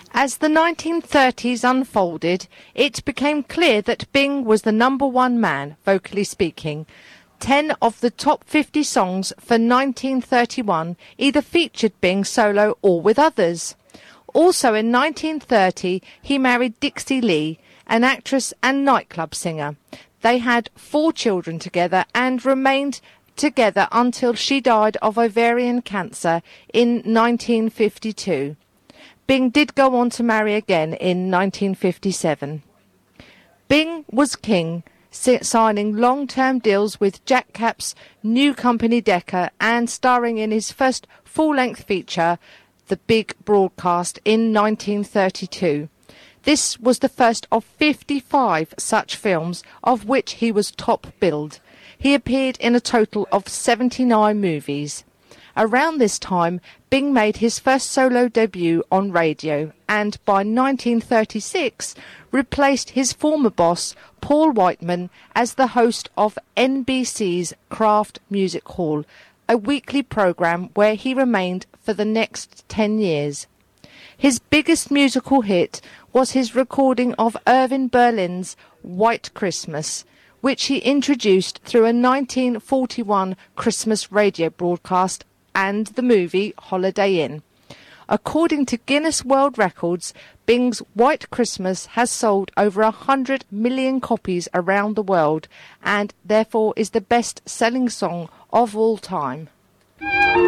As the 1930s unfolded, it became clear that Bing was the number one man, vocally speaking. 10 of the top 50 songs for 1931 either featured Bing solo or with others. Also in 1930, he married Dixie Lee, an actress and nightclub singer. They had 4 children together and remained together until she died of ovarian cancer in 1952. Bing did go on to marry again in 1957. Bing was king, signing long-term deals with Jack Kapp's new company Decca and starring in his first full-length feature, The Big Broadcast, in 1932. This was the first of 55 such films, of which he was top billed. He appeared in a total of 79 movies. Around this time, Bing made his first solo debut on radio and by 1936 replaced his former boss, Paul Whiteman, as the host of NBC's Kraft Music Hall, a weekly program where he remained for the next 10 years. His biggest musical hit was his recording of Irving Berlin's White Christmas, which he introduced through a 1941 Christmas radio broadcast and the movie Holiday Inn. According to Guinness World Records, Bing's White Christmas has sold over 100 million copies around the world and therefore is the best-selling song of all time.